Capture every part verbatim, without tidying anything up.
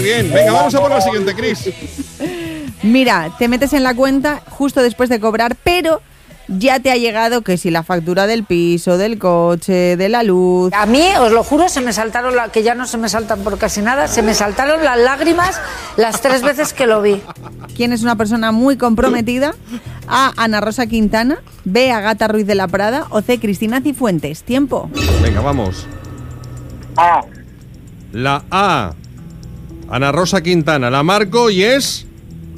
bien. Venga, vamos a por la siguiente, Cris. Mira, te metes en la cuenta justo después de cobrar, pero ya te ha llegado que si la factura del piso, del coche, de la luz. A mí, os lo juro, se me saltaron, la, que ya no se me saltan por casi nada, se me saltaron las lágrimas las tres veces que lo vi. ¿Quién es una persona muy comprometida? A. Ana Rosa Quintana. B. Agata Ruiz de la Prada. O C. Cristina Cifuentes. Tiempo. Venga, vamos. A. La A. Ana Rosa Quintana. La marco y es...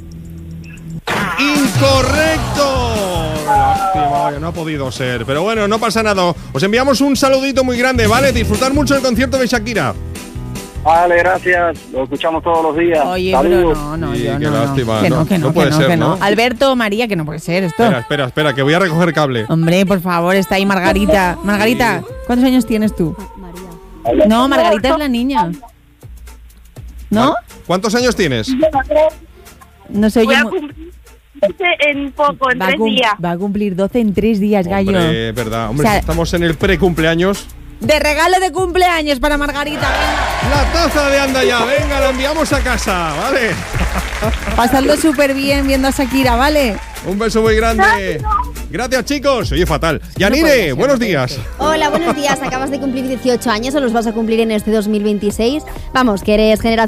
¡incorrecto! Lástima, vaya, no ha podido ser. Pero bueno, no pasa nada. Os enviamos un saludito muy grande, ¿vale? Disfrutar mucho del concierto de Shakira. Vale, gracias. Lo escuchamos todos los días. Oye, Saludos. pero no, no, Sí, yo qué no, lástima. Que no, No, que no, no puede que no, ser, que no. ¿no? Alberto, María, que no puede ser esto. Espera, espera, espera, que voy a recoger cable. Hombre, por favor, está ahí Margarita. Margarita, ¿cuántos años tienes tú? No, Margarita es la niña. ¿No? ¿Cuántos años tienes? No se Voy oye a mu- cumplir en poco, en va, a tres cum- días. va a cumplir doce en tres días, gallo. Hombre, verdad. Hombre, O sea- si estamos en el pre-cumpleaños. De regalo de cumpleaños para Margarita. Venga. La taza de Anda Ya, venga, la enviamos a casa, ¿vale? Pasadlo súper bien viendo a Shakira, ¿vale? Un beso muy grande. Gracias, chicos. Oye, fatal. puede Yanire, ser, buenos no puede días. ser. Hola, buenos días. Acabas de cumplir dieciocho años o los vas a cumplir en este dos mil veintiséis. Vamos, que eres generación